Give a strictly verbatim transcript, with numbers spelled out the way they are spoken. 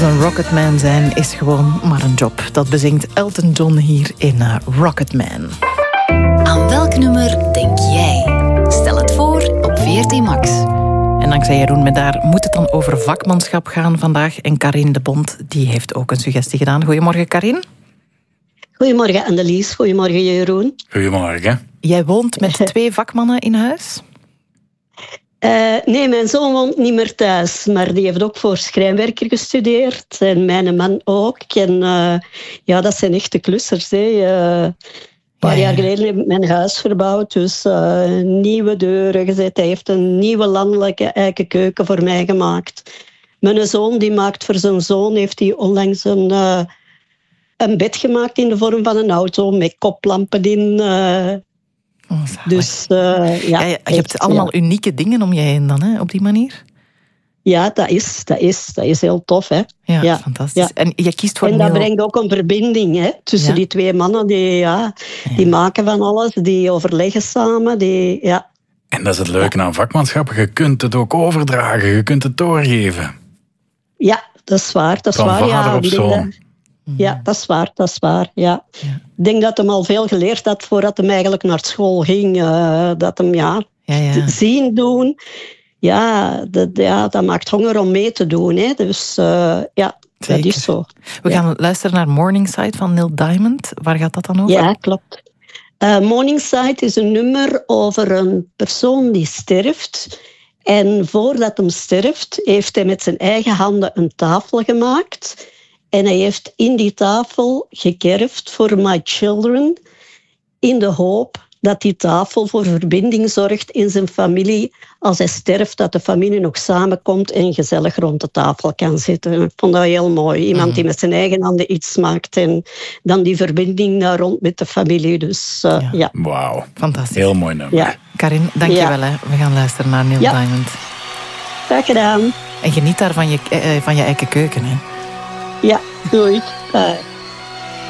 Dus een Rocketman zijn is gewoon maar een job. Dat bezingt Elton John hier in uh, Rocketman. Aan welk nummer denk jij? Stel het voor op V R T Max. En dankzij Jeroen Medaar moet het dan over vakmanschap gaan vandaag. En Karin de Bond die heeft ook een suggestie gedaan. Goedemorgen, Karin. Goedemorgen, Annelies. Goedemorgen, Jeroen. Goedemorgen. Jij woont met twee vakmannen in huis? Uh, nee, mijn zoon woont niet meer thuis, maar die heeft ook voor schrijnwerker gestudeerd. En mijn man ook. En uh, ja, dat zijn echte klussers. Hè. Uh, een paar ja, ja. jaar geleden heb ik mijn huis verbouwd. Dus uh, nieuwe deuren gezet. Hij heeft een nieuwe landelijke eiken keuken voor mij gemaakt. Mijn zoon die maakt voor zijn zoon, heeft hij onlangs een, uh, een bed gemaakt in de vorm van een auto met koplampen in. Uh, Oh, dus, uh, ja, ja, je echt, hebt allemaal ja. unieke dingen om je heen dan, hè, op die manier? Ja, dat is, dat is, dat is heel tof. Hè. Ja, ja. fantastisch. Ja. En je kiest voor En dat heel... brengt ook een verbinding hè, tussen ja. die twee mannen. Die, ja, ja. die maken van alles, die overleggen samen. Die, ja. En dat is het leuke ja. aan vakmanschap. Je kunt het ook overdragen, je kunt het doorgeven. Ja, dat is waar. Dat is van waar. vader ja, op zoon. Dat... Ja, dat is waar, dat is waar, ja. ja. Ik denk dat hij al veel geleerd had voordat hij eigenlijk naar school ging. Uh, dat hem, ja, ja, ja. zien, doen. Ja dat, ja, dat maakt honger om mee te doen. Hè. Dus uh, ja, Zeker. Dat is zo. We ja. gaan luisteren naar Morningside van Neil Diamond. Waar gaat dat dan over? Ja, klopt. Uh, Morningside is een nummer over een persoon die sterft. En voordat hij sterft, heeft hij met zijn eigen handen een tafel gemaakt... En hij heeft in die tafel gekerfd voor my children, in de hoop dat die tafel voor verbinding zorgt in zijn familie. Als hij sterft, dat de familie nog samenkomt en gezellig rond de tafel kan zitten. Ik vond dat heel mooi. Iemand mm. die met zijn eigen handen iets maakt en dan die verbinding daar rond met de familie. Dus uh, ja. ja. Wauw, fantastisch. Heel mooi nummer. Ja. Karin, dank je ja. wel. Hè. We gaan luisteren naar Neil ja. Diamond. Graag gedaan. En geniet daar van je, van je eigen keuken, hè. Ja, doei. Bye.